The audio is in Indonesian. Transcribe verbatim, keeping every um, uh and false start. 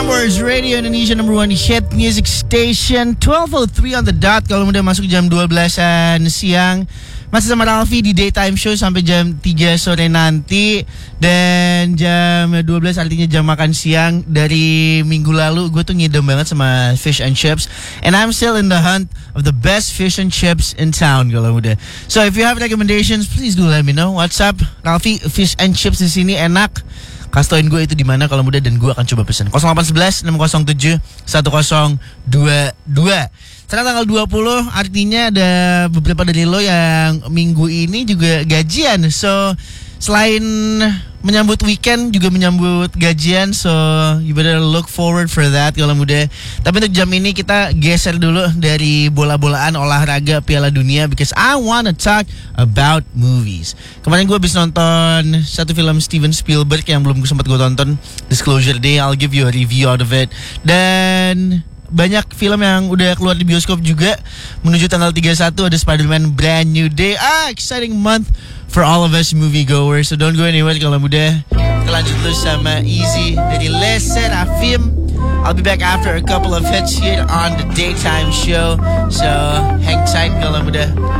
Prambors Radio Indonesia number one hit music station. twelve oh three on the dot. Kalau udah masuk jam dua belasan siang, masih sama Ralfi di Daytime Show sampai jam tiga sore nanti. Dan jam dua belas artinya jam makan siang. Dari minggu lalu gue tuh ngidam banget sama fish and chips, and I'm still in the hunt of the best fish and chips in town kalau udah. So if you have recommendations, please do let me know. What's up, Ralfi? Fish and chips di sini enak. Kasih gue itu di mana kalau muda, dan gue akan coba pesen. nol delapan satu satu enam nol tujuh satu nol dua dua. Sekarang tanggal dua puluh, artinya ada beberapa dari lo yang minggu ini juga gajian. So selain menyambut weekend juga menyambut gajian, so you better look forward for that kalau muda. Tapi untuk jam ini kita geser dulu dari bola-bolaan olahraga Piala Dunia, because I wanna talk about movies. Kemarin gue habis nonton satu film Steven Spielberg yang belum sempat gue tonton, Disclosure Day. I'll give you a review out of it. Dan banyak film yang udah keluar di bioskop juga. Menuju tanggal tiga puluh satu ada Spider-Man Brand New Day. Ah, exciting month for all of us moviegoers. So don't go anywhere kalau muda. Kita lanjut dulu sama Easy dari Les Serafim. I'll be back after a couple of hits here on the Daytime Show. So hang tight kalau muda.